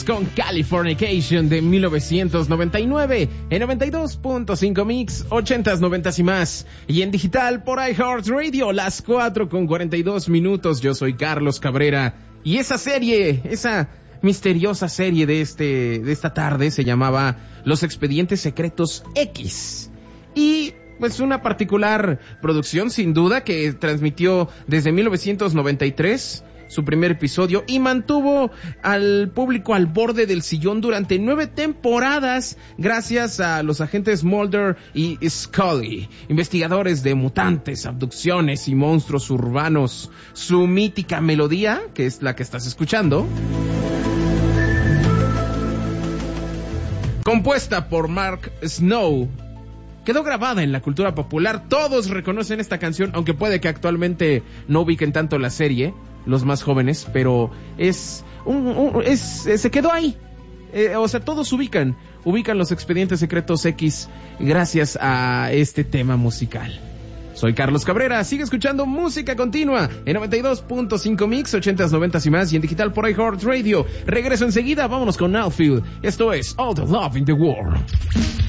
Con Californication de 1999 en 92.5 Mix, 80s, 90s y más, y en digital por iHeartRadio, las 4:42. Yo soy Carlos Cabrera y esa serie, esa misteriosa serie de esta tarde se llamaba Los Expedientes Secretos X, y pues una particular producción sin duda que transmitió desde 1993 su primer episodio y mantuvo al público al borde del sillón durante 9 temporadas gracias a los agentes Mulder y Scully, investigadores de mutantes, abducciones y monstruos urbanos. Su mítica melodía, que es la que estás escuchando, compuesta por Mark Snow, quedó grabada en la cultura popular. Todos reconocen esta canción, aunque puede que actualmente no ubiquen tanto la serie los más jóvenes, pero se quedó ahí. O sea, todos ubican Los Expedientes Secretos X gracias a este tema musical. Soy Carlos Cabrera, sigue escuchando música continua en 92.5 Mix, 80s, 90s y más, y en digital por iHeartRadio. Regreso enseguida, vámonos con Outfield. Esto es All the Love in the World.